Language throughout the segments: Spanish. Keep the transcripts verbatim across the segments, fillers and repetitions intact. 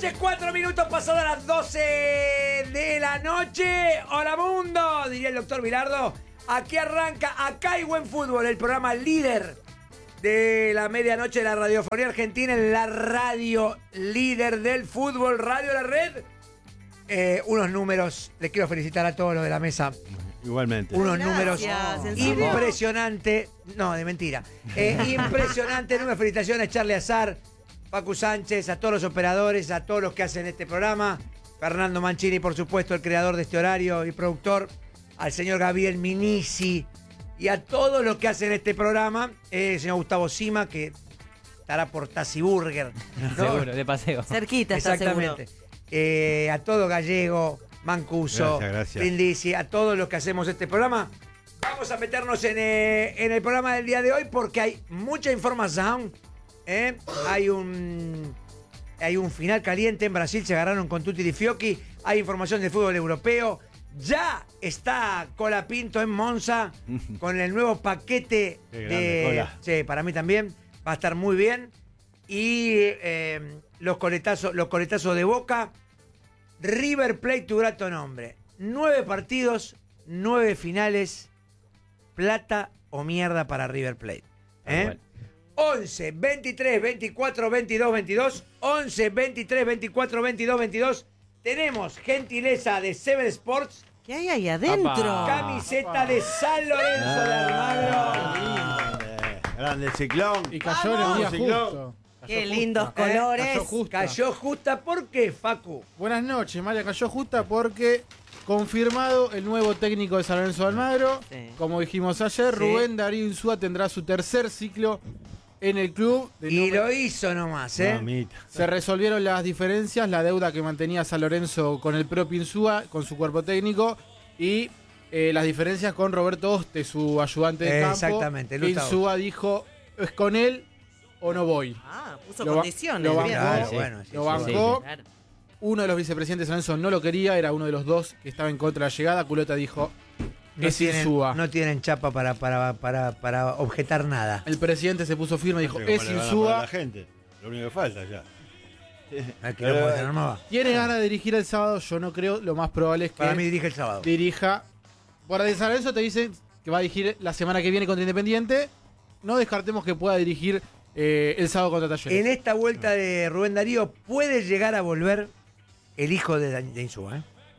noche, cuatro minutos pasadas las doce de la noche. Hola mundo, diría el doctor Bilardo. Aquí arranca Acá hay buen fútbol, el programa líder de la medianoche de la radiofonía argentina, en la radio líder del fútbol, Radio La Red. Eh, unos números, les quiero felicitar a todos los de la mesa. Igualmente. Unos Gracias, números ¿en serio? impresionantes. No, de mentira. Eh, impresionante. Número, felicitaciones a Charlie Azar, Facu Sánchez, a todos los operadores, a todos los que hacen este programa. Fernando Mancini, por supuesto, el creador de este horario y productor. Al señor Gabriel Minisi y a todos los que hacen este programa. Eh, el señor Gustavo Sima, que estará por Tassi Burger, ¿no? Seguro, de paseo. Cerquita, está Exactamente. seguro. Eh, a todo Gallego, Mancuso, Gracias, gracias. Brindisi, a todos los que hacemos este programa. Vamos a meternos en, eh, en el programa del día de hoy porque hay mucha información. ¿eh? Hay un hay un final caliente en Brasil, se agarraron con Tutti di Fiocchi. Hay información del fútbol europeo. Ya está Colapinto en Monza con el nuevo paquete Qué grande, de... Cola. Sí, para mí también va a estar muy bien. Y eh, los coletazos, los coletazos de Boca. River Plate, tu grato nombre. Nueve partidos, nueve finales. Plata o mierda para River Plate. ¿eh? Bueno. once, veintitrés, veinticuatro, veintidós, veintidós. once, veintitrés, veinticuatro, veintidós, veintidós. Tenemos gentileza de Seven Sports. ¿Qué hay ahí adentro? Apa. Camiseta de San Lorenzo de Almagro. Grande, grande ciclón. Y cayó en el día Ciclón. justo. Cayó Qué justo. lindos ¿Eh? colores. Cayó justa. Cayó justa. ¿Por qué, Facu? Buenas noches, María. Cayó justa porque confirmado el nuevo técnico de San Lorenzo de Almagro. Sí. Como dijimos ayer, Sí. Rubén Darío Insúa tendrá su tercer ciclo en el club. De Y nombre- lo hizo nomás, ¿eh? Mamita. Se resolvieron las diferencias, la deuda que mantenía San Lorenzo con el propio Insúa, con su cuerpo técnico, y eh, las diferencias con Roberto Oste, su ayudante de campo. Exactamente, que Luta Insúa dijo, es con él o no voy. Ah, puso Lo ba- condiciones. lo bien. bancó. Claro, Sí. bueno, sí, Lo sí. bancó. Claro. Uno de los vicepresidentes de San Lorenzo no lo quería, era uno de los dos que estaba en contra de la llegada. Culota dijo, No es tienen, Insúa. no tienen chapa para, para, para, para objetar nada. El presidente se puso firme y dijo, Como es le van a pagar a Insúa. la gente. Lo único que falta ya. Al que no puede tener más va. ¿Tiene ganas de dirigir el sábado? Yo no creo, lo más probable es que Para mí dirige el sábado. dirija. Por de San Lorenzo te dicen que va a dirigir la semana que viene contra Independiente. No descartemos que pueda dirigir eh, el sábado contra Talleres. En esta vuelta de Rubén Darío puede llegar a volver el hijo de, de Insúa, ¿eh?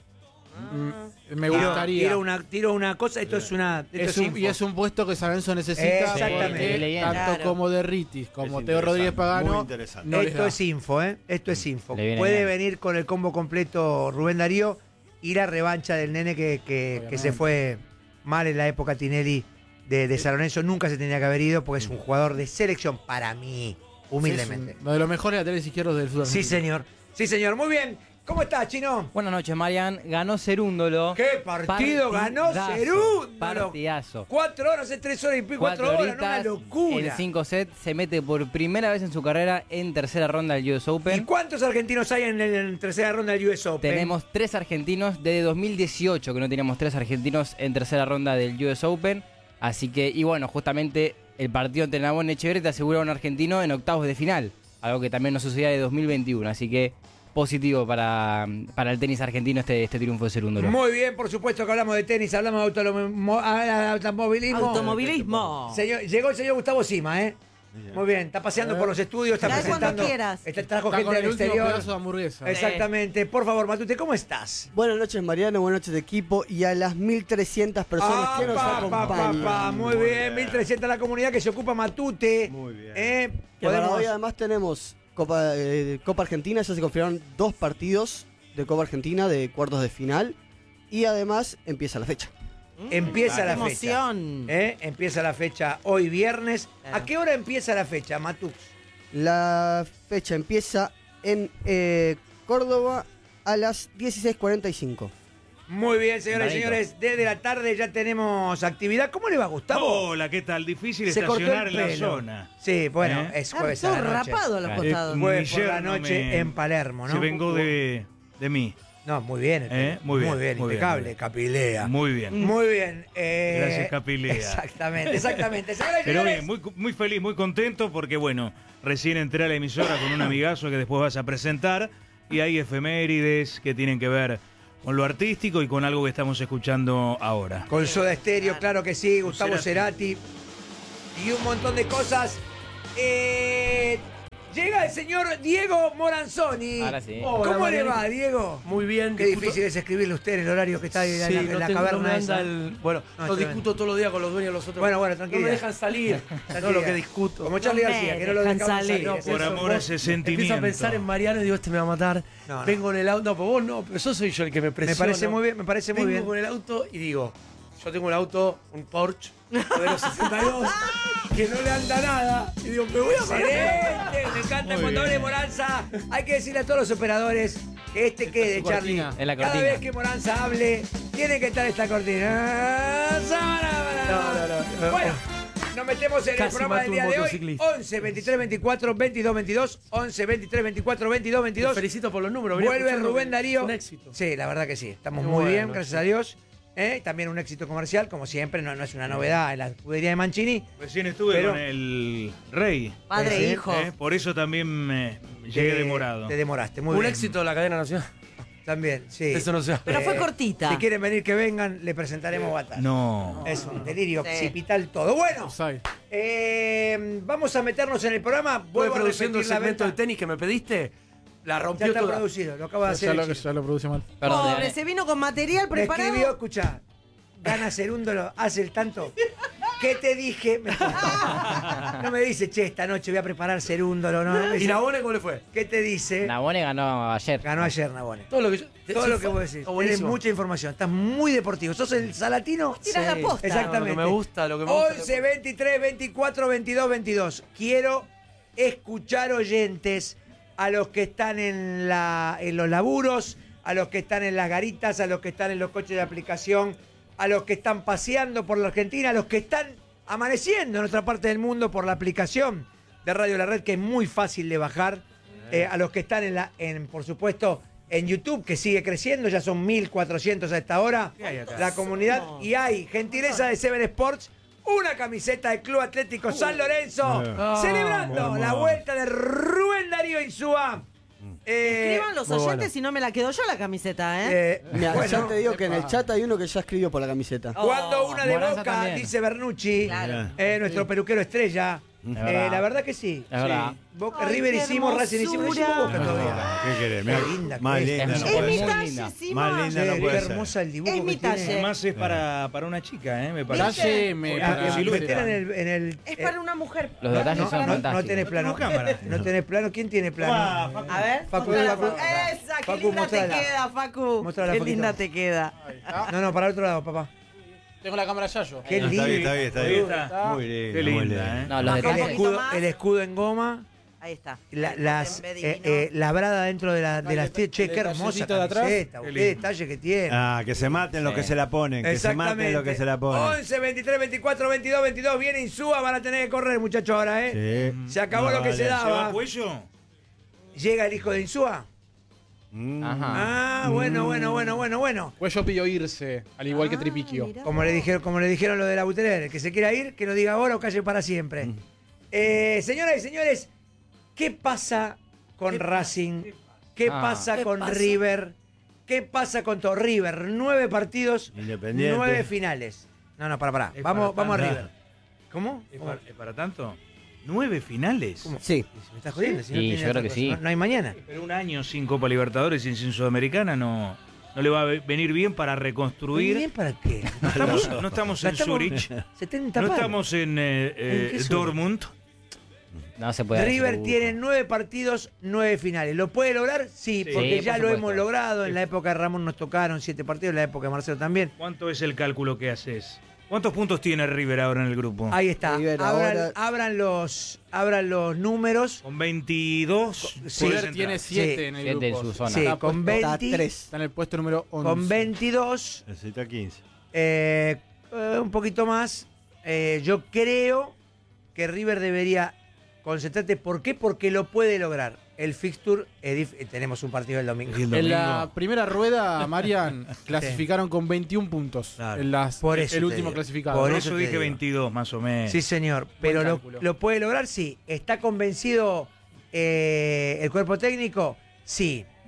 Mm, me Tiro- gustaría. Tiro una, tiro una cosa, esto es una. Esto Es es un- info. y es un puesto que San Lorenzo necesita. Exactamente. porque Leyenda. tanto Claro. como de Ritis como Es Teo Rodríguez interesante, Pagano. muy interesante. no les Esto da. es info, ¿eh? Esto es info. Le viene Puede bien. venir con el combo completo Rubén Darío y la revancha del nene que, que, que se Obviamente. fue mal en la época Tinelli de, de San Lorenzo. Nunca se tenía que haber ido porque es un jugador de selección para mí, humildemente. Es uno de los mejores laterales izquierdos del fútbol Sí, argentino. señor. Sí, señor. Muy bien. ¿Cómo estás, Chino? Buenas noches, Marian. Ganó Cerúndolo. ¿Qué partido ganó Partidazo, Cerúndolo? Partidazo. Cuatro horas, hace tres horas y pico, cuatro, Cuatro horas, ¿no? Una horitas, locura. en cinco sets, se mete por primera vez en su carrera en tercera ronda del U S ¿Y Open. cuántos argentinos hay en, el- en tercera ronda del U S Open? Tenemos tres argentinos desde dos mil dieciocho que no teníamos tres argentinos en tercera ronda del U S Open. Así que, y bueno, justamente el partido entre Nabón y Echeverri te asegura a un argentino en octavos de final. Algo que también no sucedía de dos mil veintiuno. Así que positivo para, para el tenis argentino este, este triunfo de Cerúndolo. Muy bien, por supuesto que hablamos de tenis, hablamos de automo- ah, automovilismo. Automovilismo. Señor, llegó el señor Gustavo Sima, ¿eh? Muy bien, está paseando por los estudios, está Trae cuando presentando. quieras. Está, trajo Está gente con del el último exterior. pedazo de hamburguesa. Exactamente. Por favor, Matute, ¿cómo estás? Buenas noches Mariano, buenas noches de equipo y a las mil trescientas personas Ah, que nos pa, pa, pa, acompañan. pa, muy Muy bien, bien. mil trescientos la comunidad que se ocupa Matute. Muy bien. ¿eh? Que para Podemos- hoy además tenemos Copa, eh, Copa Argentina, ya se confirmaron dos partidos de Copa Argentina de cuartos de final y además empieza la fecha. Empieza Qué la fecha. emoción. ¿eh? Empieza la fecha hoy viernes. Claro. ¿A qué hora empieza la fecha, Matux? La fecha empieza en eh, Córdoba a las dieciséis cuarenta y cinco. Muy bien, señoras y Tempranito. señores, desde la tarde ya tenemos actividad. ¿Cómo le va, Gustavo? Hola, ¿qué tal? Difícil Se cortó estacionar el en la pelo. zona. Sí, bueno, ¿Eh? es Está jueves a todo la noche. rapado a los Claro. costados. Eh, Jueves Mi por la yerno noche me- en Palermo, ¿no? Se vengó de, de mí. No, muy bien. el ¿Eh? pelo. Muy bien, Muy bien, muy bien, impecable, muy bien. Capilea. Muy bien. Muy bien. eh, Gracias, Capilea. Exactamente, exactamente. Señoras y Pero señores, bien, muy, muy feliz, muy contento porque, bueno, recién entré a la emisora con un amigazo que después vas a presentar. y hay efemérides que tienen que ver con lo artístico y con algo que estamos escuchando ahora. Con Soda Stereo, claro que sí, Gustavo Cerati y un montón de cosas. Eh, llega el señor Diego Moranzoni. Ahora sí. Hola, ¿Cómo le Mariano. va, Diego? Muy bien. Qué discuto- difícil es escribirle a usted en el horario que está ahí en Sí, la, en no la tengo- no caverna me esa. anda el- bueno, No, no, es discuto todos los días con los dueños de los otros. Bueno, bueno, No tranquilidad. me dejan salir. No Tranquilidad. lo que discuto. Como Charlie No García, me que no lo dejan dejamos salir. salir. No, Eso, Por amor a ese sentimiento. Empiezo a pensar en Mariano y digo, este me va a matar. No, no. Vengo en el auto. No, pero vos no, pero yo soy yo el que me Me presiona. parece muy bien, me parece muy Vengo bien. con el auto y digo, yo tengo un auto, un Porsche de los sesenta y dos, que no le anda nada. Y digo, me voy a matar. Excelente, me encanta Muy cuando bien. hable Moranza. Hay que decirle a todos los operadores que este quede, su Charlie. cortina. Es la Cada cortina. vez que Moranza hable, tiene que estar esta cortina. No, no, no. Bueno, nos metemos en el Casi programa mato del un día de hoy. motociclista. once, veintitrés, veinticuatro, veintidós, veintidós. once, veintitrés, veinticuatro, veintidós, Te veintidós. felicito por los números. venía Vuelve escuchando Rubén que Darío. es un éxito. Sí, la verdad que sí. Estamos Qué muy bueno, bien, gracias sí. a Dios. ¿Eh? También un éxito comercial, como siempre, no, no es una novedad en la escudería de Mancini. Recién estuve Pero- con el Rey. Padre Sí, e hijo. ¿eh? Por eso también me llegué Te- demorado. Te demoraste, muy Un bien. éxito de la cadena nacional. También, sí. Eso no se habla. Pero fue Eh, cortita. Si quieren venir, que vengan, le presentaremos batalla. No. Es un delirio Sí. occipital todo. Bueno, Offside. eh, vamos a meternos en el programa. Estuve Vuelvo a produciendo el repetir la segmento venta. de tenis que me pediste. La Ya rompió está toda. producido, lo acaba de hacer. Ya el lo, chino. ya lo produce mal. Perdón, Pobre, eh. se vino con material Me preparado. escribió, escucha, gana Cerúndolo, hace el tanto. ¿Qué te dije? Me- no me dice, che, esta noche voy a preparar Cerúndolo, no. no me ¿Y dice, Nabone cómo le fue? ¿qué te dice? Nabone ganó ayer. Ganó ayer Nabone. Todo lo que yo. Todo sí, lo que fue- vos decís. está Tienes buenísimo. mucha información. Estás muy deportivo. ¿Sos el salatino? Tirás la posta. Exactamente. Lo que me gusta, lo que me gusta. once, veintitrés, veinticuatro, veintidós, veintidós. Quiero escuchar oyentes a los que están en, la, en los laburos, a los que están en las garitas, a los que están en los coches de aplicación, a los que están paseando por la Argentina, a los que están amaneciendo en otra parte del mundo por la aplicación de Radio La Red, que es muy fácil de bajar, eh, a los que están en, la, en, por supuesto, en YouTube, que sigue creciendo, ya son mil cuatrocientos a esta hora, ¿Qué hay acá? la comunidad, y hay gentileza de Seven Sports, una camiseta del Club Atlético San Lorenzo, Ah, celebrando vamos. la vuelta de Rubén Darío Insúa. Eh, Escriban los muy oyentes bueno. si no me la quedo yo la camiseta, ¿eh? eh, Mira, bueno, ya te digo que en el chat hay uno que ya escribió por la camiseta. cuando una de Moranza Boca, también. dice Bernucci, Claro. eh, nuestro peluquero estrella. Eh, verdad. la verdad que sí. Es verdad. Boca, Ay, River qué hicimos, Racing hicimos, no hicimos hermosura. Boca todavía. Ah, ¿Qué querés? Mirá, Qué linda más que es. linda no Es Es puede mi ser. muy linda. tallecísima. Más linda Sí, no qué puede ser. hermosa el dibujo Es mi que tiene. talle. Además es para, para una chica, ¿eh? Me parece. Tálleme Ah, para ah, silueta. meter en el, en el Es eh, para una mujer. Los detalles no, son no, no fantásticos. tenés plano. No tengo cámara. No tenés plano. ¿Quién tiene plano? A ver, Facu, mostrala, Facu. Esa, qué Facu, linda mostrala. te queda, Facu. Mostrala, Qué Faquito. linda te queda. No, no, para el otro lado, papá. Tengo la cámara ya yo. Qué No, lindo. está bien, está bien, está bien. Está. Muy lindo, Qué muy linda, lindo. ¿eh? No, los Baja El un detalles. poquito escudo, más. el escudo en goma, Ahí está. la- El las bebé eh, divino. eh, labrada dentro de, la, de las El Che, qué hermosa detallecito de atrás. camiseta, Qué qué lindo. detalle que tiene. Ah, que se maten los Sí. que se la ponen, que se maten los que se la ponen. once, veintitrés, veinticuatro, veintidós, veintidós. Viene Insúa, van a tener que correr, muchachos, ahora, ¿eh? Sí. Se acabó lo que se Vale. daba. ¿Se va a cuello? Llega el hijo de Insúa. Mm. Ajá. Ah, bueno, bueno, bueno, bueno, bueno. Cuello pidió irse, al igual que Ah, Tripiquio. mirá. Como le dijeron, como le dijeron lo de la Buteler, el que se quiera ir, que lo diga ahora o calle para siempre. Eh, señoras y señores, ¿qué pasa con Racing? ¿Qué Ah. pasa ¿Qué con pasa? River? ¿Qué pasa con todo River? Nueve partidos, Independiente. nueve finales. No, no, para, para. Es Vamos, para vamos a tanto. River. ¿Cómo? ¿Es ¿Cómo? para, es para tanto? ¿Nueve finales? ¿Cómo? Sí. ¿Me estás jodiendo? Si no Sí, tiene yo creo otra que cosa. sí. No, no hay mañana. Pero un año sin Copa Libertadores y sin Sudamericana no, no le va a ve- venir bien para ¿Muy reconstruir. bien para qué? No estamos, no estamos La en estamos- Zurich, setenta no palos. estamos en eh, eh, ¿En qué Zurich? Dortmund. No se puede. River hacer tiene dibujo. nueve partidos, nueve finales. ¿Lo puede lograr? Sí, Sí, porque por ya lo supuesto. hemos logrado. En la época de Ramón nos tocaron siete partidos, en la época de Marcelo también. ¿Cuánto es el cálculo que haces? ¿Cuántos puntos tiene River ahora en el grupo? Ahí está. River Abran, ahora- abran los, abran los números. Con veintidós. Sí. puedes River tiene entrar. siete Sí. en el Siete en grupo. su zona. Sí, Está con puesto- Está veinte, tres. Está en el puesto número once. con veintidós, Necesita quince. eh, eh, un poquito más. Eh, yo creo que River debería concentrarse. ¿Por qué? Porque lo puede lograr. El fixture, es dif- eh, tenemos un partido el domingo. El En domingo. la primera rueda, Marian, clasificaron con veintiún puntos. Claro. En las, Por eso el te último digo. clasificado. Por Por eso eso te dije digo. veintidós más o menos. Sí, señor. Pero lo, cálculo. lo puede lograr, sí. ¿Está convencido eh, el cuerpo técnico? Sí.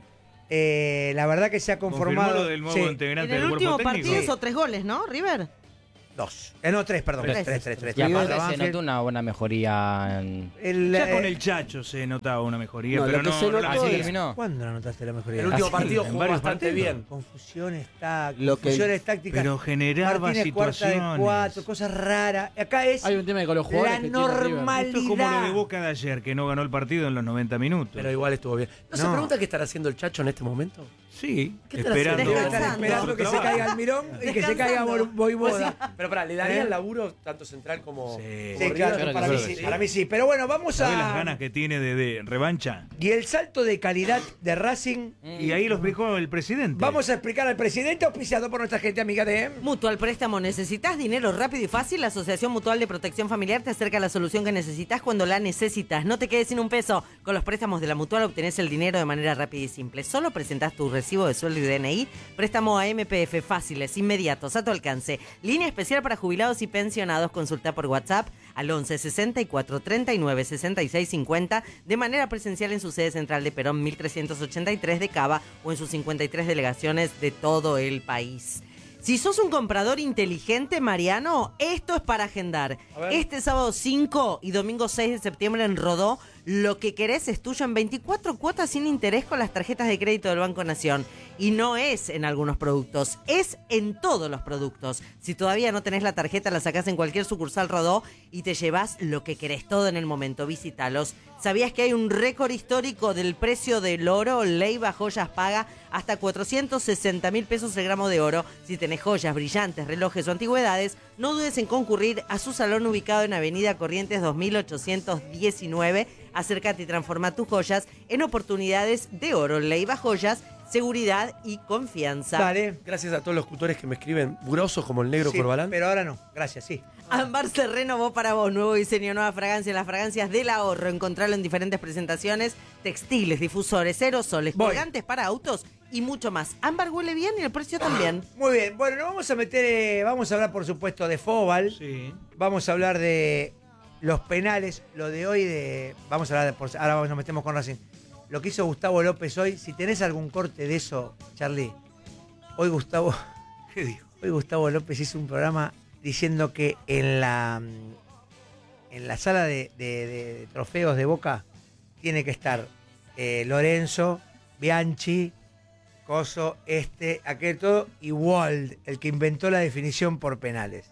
Eh, la verdad que se ha conformado. Confirmó lo del nuevo sí, integrante En el del último cuerpo técnico. partido hizo tres goles, ¿no, River? dos. Eh, no, tres, perdón. Tres, tres, tres. tres, Y aparte Contra se Banfield. notó una buena mejoría en... El, Ya eh, con el Chacho se notaba una mejoría, No, pero lo que no. se no notó la- Así es- terminó. ¿Cuándo la notaste la mejoría? El último Ah, sí, partido en jugó varios bastante partidos. bien. Confusiones tácticas. Lo que- Confusiones tácticas. Pero generaba Martínez cuarta de situaciones. cuatro, cosas raras. Acá es Hay un tema con los jugadores la que tiene River. normalidad. Esto es como lo de Boca de ayer, que no ganó el partido en los noventa minutos. Pero igual estuvo bien. ¿No, se No. pregunta qué estará haciendo el Chacho en este momento? sí, ¿Qué están esperando. haciendo? Debe estar Descansando. esperando que se caiga Almirón y que se caiga Bo- Boivoda. Pero pará, ¿le darían laburo tanto central como, Sí. como Sí, River? claro, Yo creo para que mí sí. sí, para mí sí. Pero bueno, vamos ¿Sabés a... las ganas que tiene de, de revancha? Y el salto de calidad de Racing, Y ahí lo explicó el presidente. vamos a explicar al presidente, auspiciado por nuestra gente amiga de... Mutual Préstamo. ¿Necesitas dinero rápido y fácil? La Asociación Mutual de Protección Familiar te acerca a la solución que necesitas cuando la necesitas. No te quedes sin un peso. Con los préstamos de la Mutual obtenés el dinero de manera rápida y simple. Solo presentás tu recibo de sueldo y D N I. Préstamo a M P F fáciles, inmediatos, a tu alcance. Línea especial para jubilados y pensionados. Consulta por WhatsApp al once sesenta y cuatro treinta y nueve sesenta y seis cincuenta de manera presencial en su sede central de Perón mil trescientos ochenta y tres de Cava o en sus cincuenta y tres delegaciones de todo el país. Si sos un comprador inteligente, Mariano, esto es para agendar. Este sábado cinco y domingo seis de septiembre en Rodó, lo que querés es tuyo en veinticuatro cuotas sin interés con las tarjetas de crédito del Banco Nación. Y no es en algunos productos, es en todos los productos. Si todavía no tenés la tarjeta, la sacás en cualquier sucursal Rodó y te llevas lo que querés todo en el momento. Visítalos. ¿Sabías que hay un récord histórico del precio del oro? Leiva Joyas paga hasta cuatrocientos sesenta mil pesos el gramo de oro. Si tenés joyas, brillantes, relojes o antigüedades, no dudes en concurrir a su salón ubicado en Avenida Corrientes dos mil ochocientos diecinueve. Acércate y transforma tus joyas en oportunidades de oro. Leiva Joyas, seguridad y confianza. Dale. Gracias a todos los tutores que me escriben, grosos como el negro Sí, Corbalán. pero ahora no. Gracias, sí. Ámbar se renovó para vos, nuevo diseño, nueva fragancia, las fragancias del ahorro. Encontrarlo en diferentes presentaciones, textiles, difusores, aerosoles, Voy. colgantes para autos y mucho más. Ámbar huele bien y el precio también. Muy bien. Bueno, nos vamos a meter... eh, vamos a hablar, por supuesto, de Fóbal. Sí. Vamos a hablar de los penales. Lo de hoy de... Vamos a hablar de... por- Ahora vamos, nos metemos con Racing. Lo que hizo Gustavo López hoy. Si tenés algún corte de eso, Charlie. Hoy Gustavo... ¿Qué dijo? Hoy Gustavo López hizo un programa diciendo que en la en la sala de, de- de trofeos de Boca tiene que estar eh, Lorenzo, Bianchi, Coso, este, aquel todo, y Wald, el que inventó la definición por penales.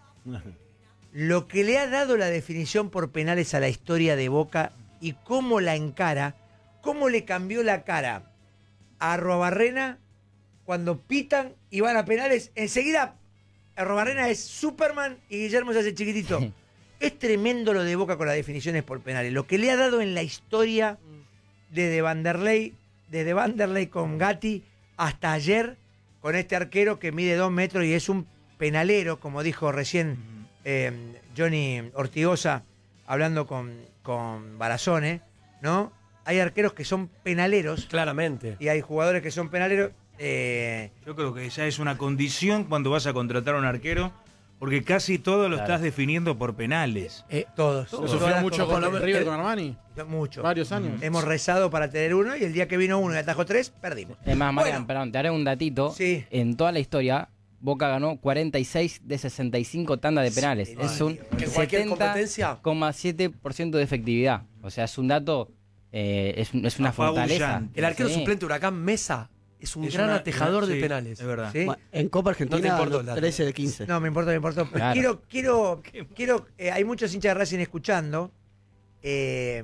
Lo que le ha dado la definición por penales a la historia de Boca y cómo la encara, cómo le cambió la cara a Arrobarrena cuando pitan y van a penales, enseguida Arrobarrena es Superman y Guillermo se hace chiquitito. Es tremendo lo de Boca con las definiciones por penales. Lo que le ha dado en la historia desde Vanderlei, desde Vanderlei con Gatti hasta ayer con este arquero que mide dos metros y es un penalero, como dijo recién eh, Johnny Ortigosa hablando con, con Barazone, ¿no? Hay arqueros que son penaleros Claramente. y hay jugadores que son penaleros. Eh, Yo creo que ya es una condición cuando vas a contratar a un arquero, porque casi todo lo Claro. estás definiendo por penales. eh, todos. Lo Todas sufrió las mucho con cosas. River con Armani. Mucho. Varios años. Hemos rezado para tener uno y el día que vino uno y atajó tres, perdimos. Es más, Marian, Bueno. perdón, te haré un datito. Sí. En toda la historia, Boca ganó cuarenta y seis de sesenta y cinco tandas de penales. Sí, es un En cualquier setenta competencia. coma siete por ciento de efectividad. O sea, es un dato, eh, es, es una fortaleza. Apabullante. El arquero Sí. suplente Huracán Mesa es un Es gran una- atejador de sí, penales. Es verdad. ¿Sí? En Copa Argentina, No te importó el dato. trece de quince. No, me importa, me importa. Claro. Quiero, quiero, quiero, eh, hay muchos hinchas de Racing escuchando. Eh,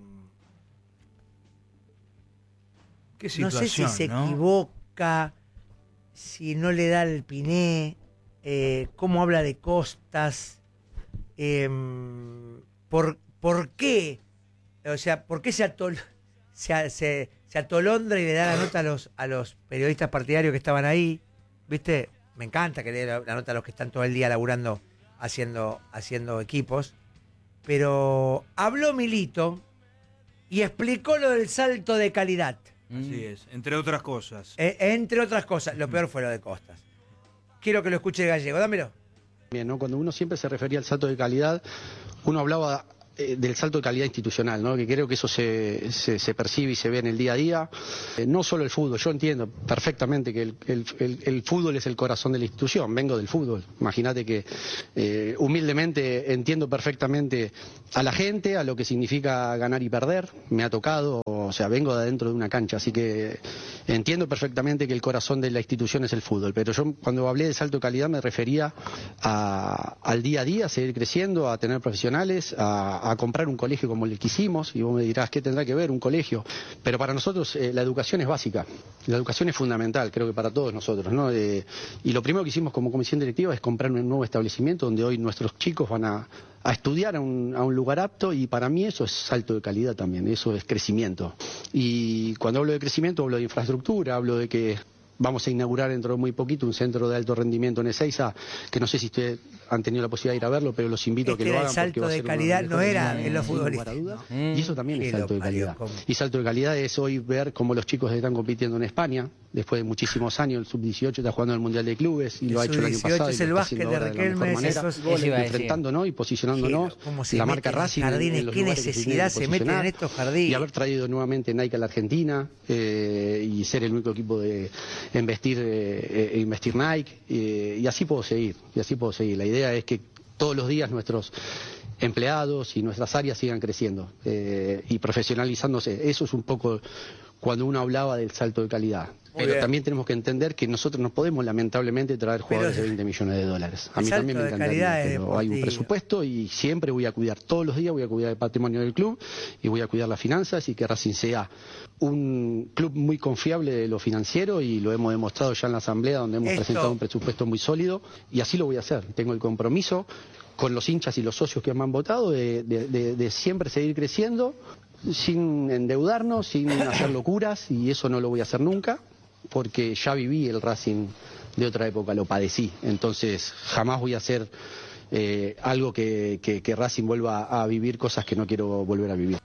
Qué no sé si situación, se ¿no? equivoca, si no le da el piné, eh, cómo habla de Costas, eh, por, por qué, o sea, por qué se, atol, se, se, se atolondra y le da la nota a los, a los periodistas partidarios que estaban ahí, ¿viste? Me encanta que le dé la, la nota a los que están todo el día laburando, haciendo, haciendo equipos, pero habló Milito y explicó lo del salto de calidad. Así es, entre otras cosas. Eh, entre otras cosas, lo peor fue lo de Costas. Quiero que lo escuche el Gallego, dámelo. Bien, ¿no? Cuando uno siempre se refería al salto de calidad, uno hablaba eh, del salto de calidad institucional, ¿no? Que creo que eso se, se, se percibe y se ve en el día a día. Eh, no solo el fútbol, yo entiendo perfectamente que el, el, el, el fútbol es el corazón de la institución, vengo del fútbol. Imagínate que eh, humildemente entiendo perfectamente a la gente, a lo que significa ganar y perder, me ha tocado, o sea, vengo de adentro de una cancha, así que entiendo perfectamente que el corazón de la institución es el fútbol, pero yo cuando hablé de salto de calidad me refería a, al día a día, a seguir creciendo, a tener profesionales, a, a comprar un colegio como el que hicimos, y vos me dirás, ¿qué tendrá que ver un colegio? Pero para nosotros eh, la educación es básica, la educación es fundamental, creo que para todos nosotros, ¿no? Eh, y lo primero que hicimos como comisión directiva es comprar un nuevo establecimiento donde hoy nuestros chicos van a, a estudiar a un, a un lugar apto, y para mí eso es salto de calidad también, eso es crecimiento. Y cuando hablo de crecimiento hablo de infraestructura, hablo de que vamos a inaugurar dentro de muy poquito un centro de alto rendimiento en Ezeiza, que no sé si ustedes han tenido la posibilidad de ir a verlo, pero los invito este a que lo hagan. El salto de calidad no era en los futbolistas. Mm. Y eso también es salto de calidad. Y salto de calidad es hoy ver cómo los chicos están compitiendo en España, después de muchísimos años. El sub dieciocho está jugando en el Mundial de Clubes y el lo ha hecho el año pasado. Es el básquet de Riquelme, enfrentándonos y posicionándonos la marca Racing. Jardines, en qué necesidad se mete en estos jardines. Y haber traído nuevamente Nike a la Argentina eh, y ser el único equipo de investir, eh, eh, investir Nike. Eh, y así puedo seguir, y así puedo seguir. La idea es que todos los días nuestros empleados y nuestras áreas sigan creciendo eh, y profesionalizándose. Eso es un poco cuando uno hablaba del salto de calidad. Muy Pero bien. también tenemos que entender que nosotros no podemos lamentablemente traer jugadores Pero de veinte millones de dólares. A mí salto también me de encantaría, calidad es pero hay un deportivo. presupuesto y siempre voy a cuidar, todos los días voy a cuidar el patrimonio del club y voy a cuidar las finanzas, y que Racing sea un club muy confiable de lo financiero, y lo hemos demostrado ya en la asamblea, donde hemos Esto- presentado un presupuesto muy sólido, y así lo voy a hacer. Tengo el compromiso con los hinchas y los socios que me han votado de, de- de- de siempre seguir creciendo sin endeudarnos, sin hacer locuras, y eso no lo voy a hacer nunca, porque ya viví el Racing de otra época, lo padecí. Entonces jamás voy a hacer eh, algo que, que, que Racing vuelva a vivir cosas que no quiero volver a vivir.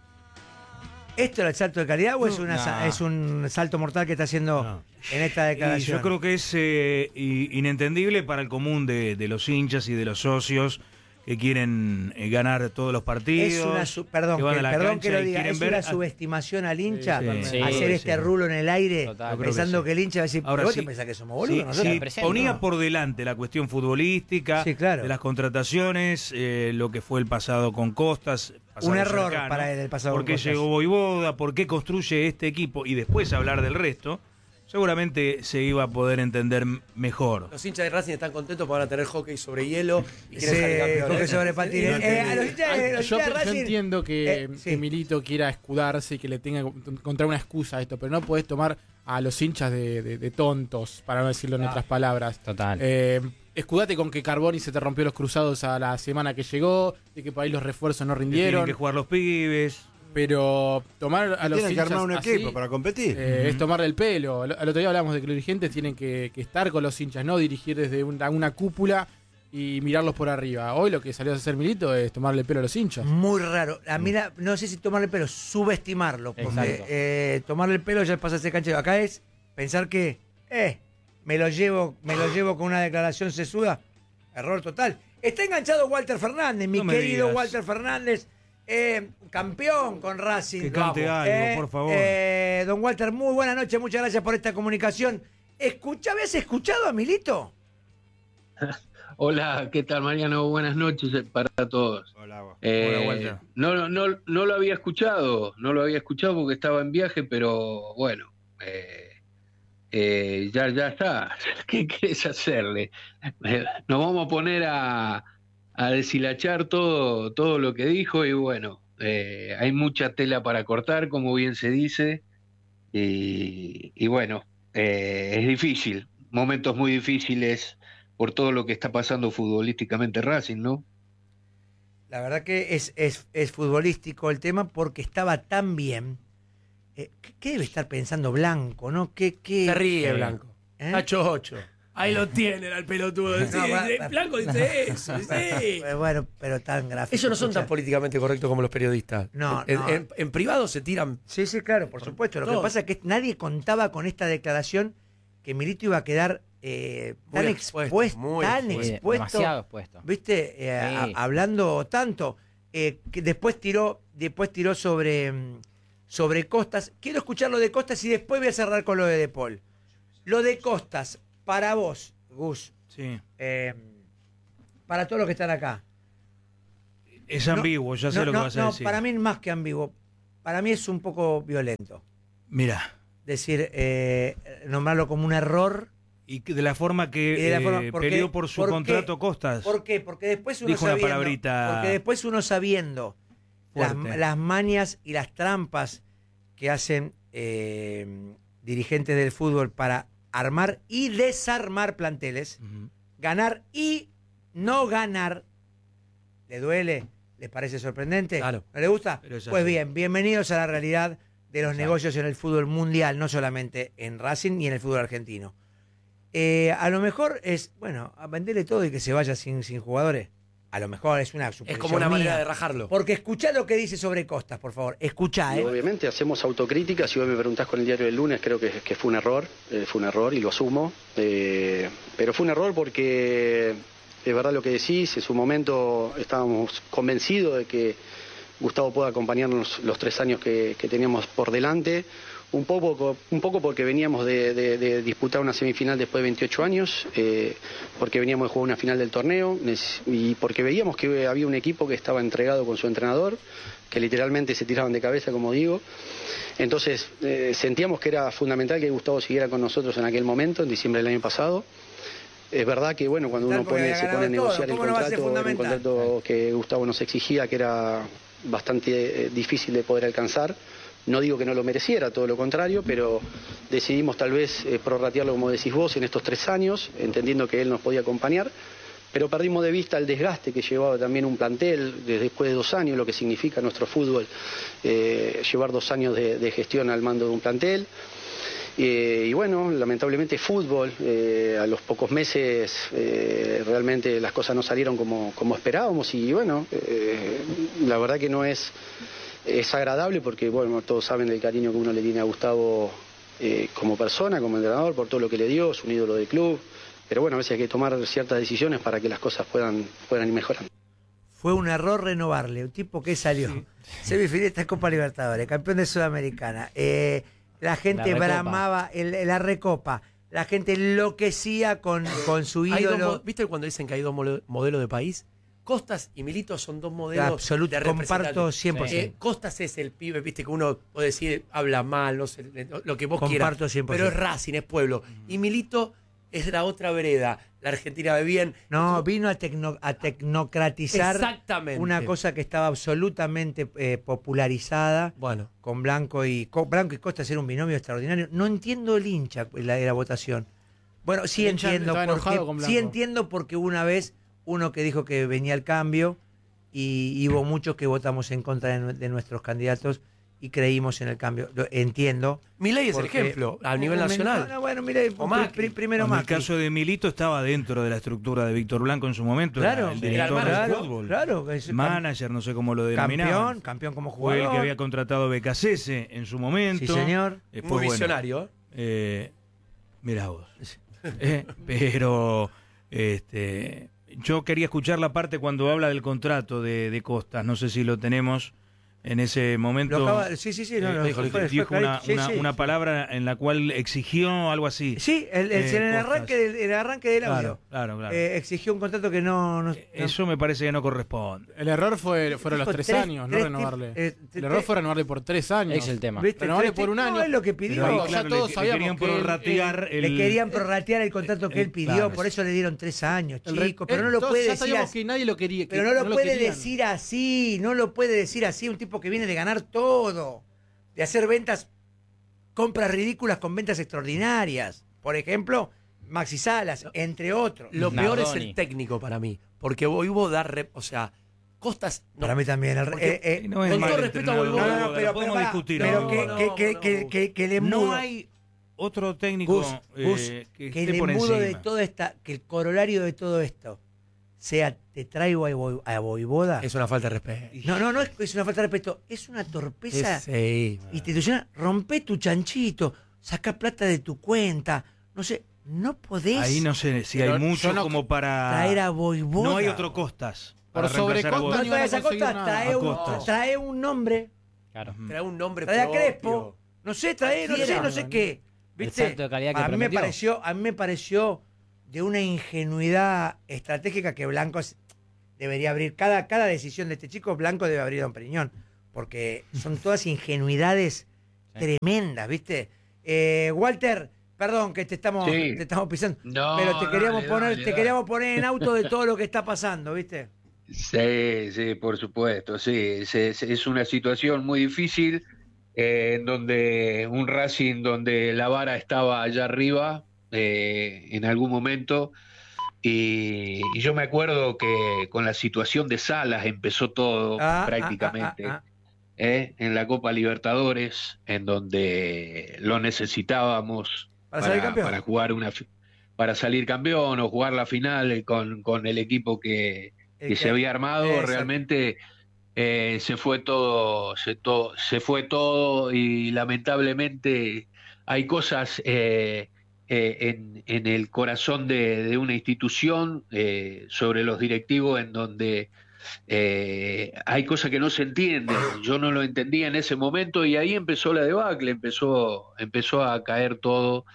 ¿Esto era el salto de calidad o es, una, No. sa- es un salto mortal que está haciendo No. en esta Y declaración? yo creo que es eh, i- inentendible para el común de, de los hinchas y de los socios que quieren eh, ganar todos los partidos. Es una su- perdón, que van que, a la perdón cancha que lo y diga, quieren es ver una a- subestimación al hincha Sí, sí, hacer sí. este rulo en el aire Total. Yo creo que pensando sí. que, el hincha va a decir, Ahora ¿vos sí, te pensás que somos boludos? sí, nosotros? sí, presente, ponía ¿no? por delante la cuestión futbolística, Sí, claro. de las contrataciones, eh, lo que fue el pasado con Costas. pasado Un error cercano, para él el pasado ¿Por con qué Costas? llegó Voivoda? ¿Por qué construye este equipo? Y después hablar del resto, seguramente se iba a poder entender m- mejor. Los hinchas de Racing están contentos porque van a tener hockey sobre hielo y quieren Sí, salir campeones. hockey sobre patines. Sí, Eh, a los hinchas de- los Yo, hinchas de yo Racing- entiendo que, Eh, sí. que Milito quiera escudarse y que le tenga que encontrar una excusa a esto, pero no podés tomar a los hinchas de, de- de tontos, para no decirlo en otras palabras. Total. Eh, escudate con que Carboni se te rompió los cruzados a la semana que llegó, de que por ahí los refuerzos no Que tienen rindieron, que jugar los pibes. pero tomar a los Tienen que hinchas armar un así, equipo para competir. eh, es tomarle el pelo. Al al otro día hablamos de que los dirigentes tienen que, que estar con los hinchas, no dirigir desde una, una cúpula y mirarlos por arriba. Hoy lo que salió a hacer Milito es tomarle el pelo a los hinchas. Muy raro. A mí, la- no sé si tomarle el pelo, subestimarlo. Porque Exacto. eh, tomarle el pelo ya pasa a ser canchero. Acá es pensar que, eh, me lo llevo, me lo llevo con una declaración sesuda. Error total. Está enganchado Walter Fernández, mi No me querido digas. Walter Fernández, eh, campeón con Racing. Que cante Vamos. algo, Eh, por favor. eh, don Walter, muy buenas noches, muchas gracias por esta comunicación. Escucha, ¿habías escuchado a Milito? Hola, ¿qué tal, Mariano? Buenas noches para todos. Hola, vos. Eh, Hola, Walter. no, no, no lo había escuchado, no lo había escuchado porque estaba en viaje, pero bueno, eh, eh, ya, ya está. ¿Qué querés hacerle? Eh, Nos vamos a poner a, a deshilachar todo, todo lo que dijo y bueno, eh, hay mucha tela para cortar, como bien se dice, y, y bueno, eh, es difícil, momentos muy difíciles por todo lo que está pasando futbolísticamente Racing, ¿no? La verdad que es, es, es futbolístico el tema porque estaba tan bien. Eh, ¿qué, qué debe estar pensando Blanco, no? ¿Qué, qué, Se ríe eh, Blanco. ¿eh? Está chocho. Ahí lo tienen al pelotudo. Sí, No, va- sí, va- Blanco dice eso. Sí. Eh, Bueno, pero tan gráfico. Ellos no son tan escucha. políticamente correctos como los periodistas. No, en, no. en- en privado se tiran. Sí, sí, claro, por supuesto. Lo que Todo. pasa es que nadie contaba con esta declaración que Milito iba a quedar eh, Muy tan expuesto, expuesto, muy tan Sí, expuesto, demasiado expuesto. ¿viste? Eh, a- Sí. hablando tanto. eh, que después tiró, después tiró sobre, sobre Costas. Quiero escuchar lo de Costas y después voy a cerrar con lo de De Paul. Lo de Costas, para vos, Gus, Sí. eh, para todos los que están acá. Es ambiguo, ya sé no, lo que no, vas a no, decir. para mí más que ambiguo. Para mí es un poco violento. Mira. Decir, eh, nombrarlo como un error. Y que de la forma que y de la eh, forma- porque- peleó por su ¿por qué? contrato Costas. ¿Por qué? Porque después uno Dijo una sabiendo, palabrita porque después uno sabiendo las, fuerte. las mañas y las trampas que hacen eh, dirigentes del fútbol para armar y desarmar planteles, Ujú. ganar y no ganar, ¿le duele? ¿Les parece sorprendente? Claro. ¿No le gusta? Pero es Pues así. bien, bienvenidos a la realidad de los Exacto. negocios en el fútbol mundial, no solamente en Racing ni en el fútbol argentino. Eh, a lo mejor es, bueno, a venderle todo y que se vaya sin, sin jugadores. A lo mejor es una Es suposición como una manera mía. de rajarlo. Porque escuchá lo que dice sobre Costas, por favor. Escuchá, Y ¿eh? obviamente hacemos autocrítica. Si vos me preguntás con el diario del lunes, creo que, que fue un error. eh, fue un error y lo asumo. eh, pero fue un error porque es verdad lo que decís. En su momento estábamos convencidos de que Gustavo pueda acompañarnos los tres años que, que teníamos por delante. Un poco, un poco porque veníamos de, de- de disputar una semifinal después de veintiocho años, eh, porque veníamos de jugar una final del torneo neces- y porque veíamos que había un equipo que estaba entregado con su entrenador, que literalmente se tiraban de cabeza, como digo. Entonces eh, sentíamos que era fundamental que Gustavo siguiera con nosotros en aquel momento, en diciembre del año pasado. Es verdad que bueno, cuando uno Porque pone, había se ganado pone a todo, negociar el ¿cómo no va a ser contrato, era un fundamental? contrato que Gustavo nos exigía, que era bastante eh, difícil de poder alcanzar. No digo que no lo mereciera, todo lo contrario, pero decidimos tal vez eh, prorratearlo, como decís vos, en estos tres años, entendiendo que él nos podía acompañar, pero perdimos de vista el desgaste que llevaba también un plantel desde después de dos años, lo que significa nuestro fútbol, eh, llevar dos años de, de gestión al mando de un plantel. Eh, y bueno, lamentablemente fútbol, eh, a los pocos meses eh, realmente las cosas no salieron como, como esperábamos y bueno, eh, la verdad que no es... Es agradable porque, bueno, todos saben del cariño que uno le tiene a Gustavo eh, como persona, como entrenador, por todo lo que le dio, es un ídolo del club. Pero bueno, a veces hay que tomar ciertas decisiones para que las cosas puedan, puedan ir mejorando. Fue un error renovarle. Un tipo que salió. Semifinalista de Copa Libertadores, campeón de Sudamericana. Eh, la gente La Recopa. bramaba el- la Recopa. La gente enloquecía con, con su Hay dos ídolo. mo- ¿Viste cuando dicen que hay dos mole- modelos de país? Costas y Milito son dos modelos Absoluto, de comparto representantes. cien por ciento. Eh, Costas es el pibe, viste, que uno puede decir, habla mal, no sé, lo que vos quieras. Comparto cien por Pero ciento. es Racing, es pueblo. Y Milito es la otra vereda. La Argentina ve bien. No, vino a, tecno- a tecnocratizar Exactamente. una cosa que estaba absolutamente eh, popularizada Bueno, con Blanco y Co- Blanco y Costa era un binomio extraordinario. No entiendo el hincha la, de la votación. Bueno, sí El hincha entiendo estaba enojado porque con sí Blanco. entiendo porque una vez uno que dijo que venía el cambio y, y hubo muchos que votamos en contra de, nue- de nuestros candidatos y creímos en el cambio. Lo entiendo. Milei es el porque- ejemplo a nivel No, nacional. no, bueno, mire, O Macri. pri- primero En el Macri. caso de Milito estaba dentro de la estructura de Víctor Blanco en su momento. Claro, era el era director el del manager. fútbol. Claro, es cam- Manager, no sé cómo lo denominaban. campeón, campeón como Fue jugador. el que había contratado a Becasese en su momento. Sí, señor. Después, Muy bueno, visionario. Eh, mirá vos. Eh, pero este, yo quería escuchar la parte cuando habla del contrato de, de Costas. No sé si lo tenemos en ese momento. Lo acaba- sí, sí, sí. No, Eh, no, dijo, fue- fue dijo una, clarito. Sí, una- sí. una palabra en la cual exigió algo así. Sí, el, el- Eh, en el Costas. arranque del, el arranque del audio. Claro, claro, claro. Eh, exigió un contrato que no... no- no- Eso me parece que no corresponde. El error fue, fueron los Dijo tres, tres- años, no tres renovarle. tip- eh, el error tres- fue renovarle por tres años. Es el tema. ¿Viste? Renovarle Tres- por un no, año. es lo que pidió. Pero ahí, Cuando ya claro, todos le- le, sabíamos querían que él- prorratear el... Le querían prorratear el contrato que el- él pidió, claro. por eso le dieron tres años, El re- chicos. Pero él- no lo todos puede ya decir sabíamos así. que nadie lo quería. que Pero no lo lo puede querían. decir así, no lo puede decir así. Un tipo que viene de ganar todo, de hacer ventas, compras ridículas con ventas extraordinarias. Por ejemplo, Maxi Salas, entre otros. Lo peor es Nardoni. el técnico para mí. Porque Voivo da... rep- o sea, Costas... no. Para mí también. el- Porque- eh, eh, No es Con mal todo respeto a entrenador, Voivoda. no, no, no, pero, podemos pero, discutir. pero ¿no? que, no, que, que, no, que, que, que el embudo, No hay otro técnico Gus, eh, Gus, que, que esté el por embudo de encima. toda esta, que el corolario de todo esto sea te traigo a, Vo- a Voivoda. Es una falta de respeto. No, no, no es, es una falta de respeto, es una torpeza Es- sí. institucional. Rompe tu chanchito, saca plata de tu cuenta, no sé, no podés Ahí no sé si Pero hay mucho yo no- como para... traer a Voivoda. No hay otro Costas. para Por sobre reemplazar a Costa Bosch. ni No van a traes a conseguir Costa, nada. trae A un, Costa. trae un nombre. Claro. Trae un nombre Trae a propio. Crespo. No sé, trae, no sé, Cualquiera. no sé qué. ¿Viste? salto de calidad que a mí me prometió. pareció, a mí me pareció de una ingenuidad estratégica que Blanco es- debería abrir. Cada, cada decisión de este chico, Blanco debe abrir a Don Periñón. Porque son todas ingenuidades Sí. tremendas, ¿viste? Eh, Walter, perdón que te estamos, Sí. te estamos pisando. No, pero te queríamos dale, poner, dale, te dale. queríamos poner en auto de todo lo que está pasando, ¿viste? Sí, sí, por supuesto, sí. Es, es- es una situación muy difícil eh, en donde un Racing donde la vara estaba allá arriba eh, en algún momento y, y yo me acuerdo que con la situación de Salas empezó todo Ah, prácticamente. ah, ah, ah, ¿eh? En la Copa Libertadores, en donde lo necesitábamos Para salir campeón. para jugar una fi- para salir campeón o jugar la final con, con el equipo que, El que que- se había armado. Exacto. Realmente eh, se fue todo, se, to- se fue todo y lamentablemente hay cosas eh, eh, en, en el corazón de, de una institución eh, sobre los directivos en donde eh, hay cosas que no se entienden. Yo no lo entendía en ese momento y ahí empezó la debacle, empezó, empezó a caer todo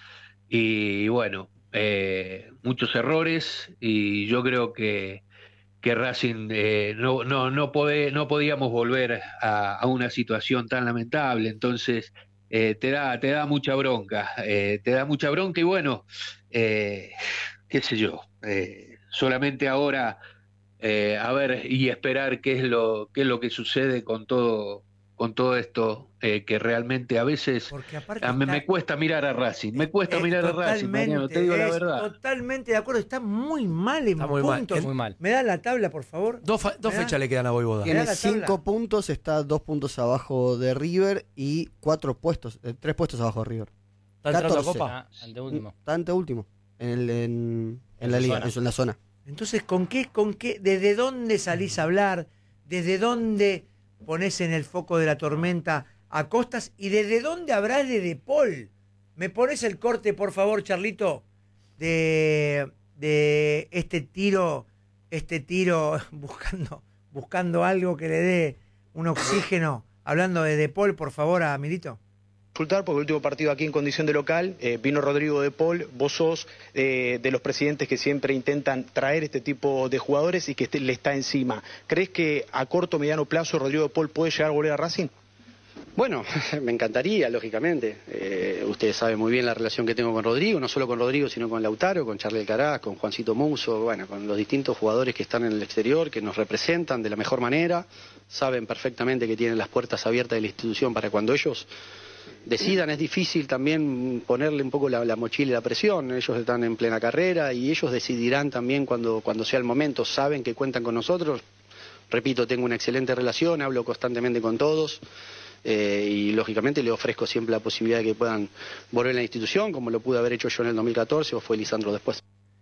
y bueno, eh, muchos errores y yo creo que, que Racing eh, no, no, no, pode- no podíamos volver a, a una situación tan lamentable, entonces eh, te da, te da mucha bronca, eh, te da mucha bronca y bueno, eh, qué sé yo, eh, solamente ahora eh, a ver y esperar qué es lo qué es lo que sucede con todo con todo esto eh, que realmente a veces Porque aparte a mí está- me cuesta mirar a Racing, me cuesta Eh, mirar a Racing, Mariano, te digo la es verdad. Totalmente de acuerdo, está muy mal en Está muy mal. puntos. Muy mal. ¿Me da la tabla, por favor? Dos, fa- dos ¿Me da? fechas le quedan a Voivoda. Mirá Tiene la tabla. cinco puntos, está dos puntos abajo de River y cuatro puestos, eh, tres puestos abajo de River. ¿Está entrando a catorce. Copa? Ah, anteúltimo. Está ante último en, el- en, en En la su liga, zona. en, su- en la zona. Entonces, ¿con qué, con qué, desde dónde salís a hablar? ¿Desde dónde ponés en el foco de la tormenta a Costas? ¿Y desde dónde habrás de De Paul? ¿Me pones el corte, por favor, Charlito, de, de este tiro, este tiro buscando, buscando algo que le dé un oxígeno? Hablando de De Paul, por favor, a Milito. Consultar, porque el último partido aquí en condición de local eh, vino Rodrigo de Paul. Vos sos eh, de los presidentes que siempre intentan traer este tipo de jugadores y que este, le está encima. ¿Crees que a corto o mediano plazo Rodrigo de Paul puede llegar a volver a Racing? Bueno, me encantaría, lógicamente. Eh, ustedes saben muy bien la relación que tengo con Rodrigo, no solo con Rodrigo, sino con Lautaro, con Charlie Alcaraz, con Juancito Muso, bueno, con los distintos jugadores que están en el exterior, que nos representan de la mejor manera. Saben perfectamente que tienen las puertas abiertas de la institución para cuando ellos decidan. Es difícil también ponerle un poco la, la mochila y la presión. Ellos están en plena carrera y ellos decidirán también cuando, cuando sea el momento. Saben que cuentan con nosotros. Repito, tengo una excelente relación, hablo constantemente con todos. Eh, y lógicamente le ofrezco siempre la posibilidad de que puedan volver a la institución, como lo pude haber hecho yo en el dos mil catorce o fue Lisandro después.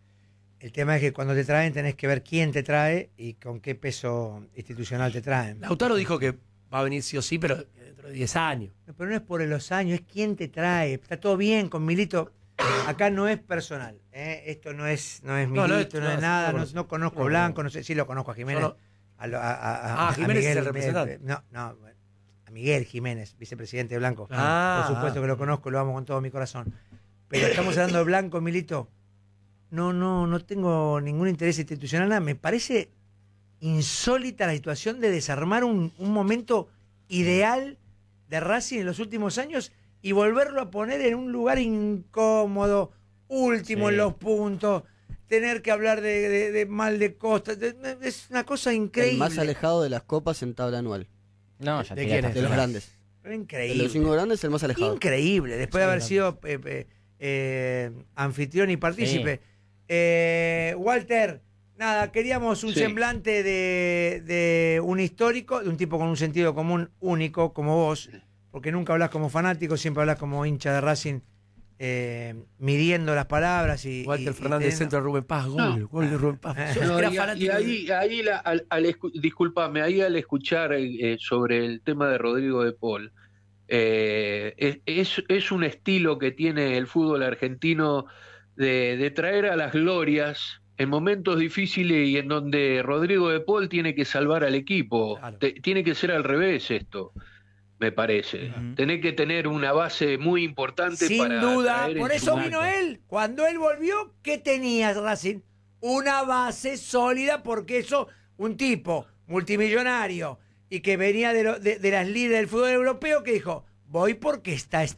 El tema es que cuando te traen tenés que ver quién te trae y con qué peso institucional te traen. Lautaro dijo que va a venir sí o sí, pero dentro de diez años. No, pero no es por los años, es quién te trae. Está todo bien con Milito. Acá no es personal. ¿eh? Esto no es, no es No, Milito, no no, es- es no, nada. no No, conozco. no conozco No, no, Blanco, no. no sé si lo conozco a Jiménez. Yo no. A lo- a- a- Ah, a Jiménez es el Miguel, representante. eh, no, no, a Miguel Jiménez, vicepresidente de Blanco. Ah. Por supuesto que lo conozco, lo amo con todo mi corazón. Pero estamos hablando de Blanco, Milito. No, no, no tengo ningún interés institucional. Nada. Me parece insólita la situación de desarmar un, un momento ideal de Racing en los últimos años y volverlo a poner en un lugar incómodo, último Sí. en los puntos, tener que hablar de, de- de mal de Costa. de- de- es una cosa increíble. El más alejado de las copas en tabla anual. No, ya ¿De te quién la es? De los grandes. Pero De increíble. los cinco grandes, el más alejado. Increíble, después de Sí, haber grande. sido eh, eh, eh, anfitrión y partícipe. Eh, Walter, nada, queríamos un Sí. semblante de, de un histórico, de un tipo con un sentido común único como vos, porque nunca hablas como fanático, siempre hablas como hincha de Racing, eh, midiendo las palabras y... Walter y- y Fernández, teniendo- centro de Rubén Paz, gol, No. gol de Rubén Paz. Yo No, era y, fanático y de- ahí, ahí la- al, al escu- discúlpame, ahí al escuchar eh, sobre el tema de Rodrigo de Paul, eh, es, es, es un estilo que tiene el fútbol argentino de, de traer a las glorias en momentos difíciles y en donde Rodrigo de Paul tiene que salvar al equipo. Claro. Te- tiene que ser al revés esto, me parece. Ujú. Tenés que tener una base muy importante Sin para duda, traer en por su eso marca. vino él. Cuando él volvió, ¿qué tenía Racing? Una base sólida, porque eso, un tipo multimillonario y que venía de, lo- de- de las líderes del fútbol europeo que dijo, voy porque está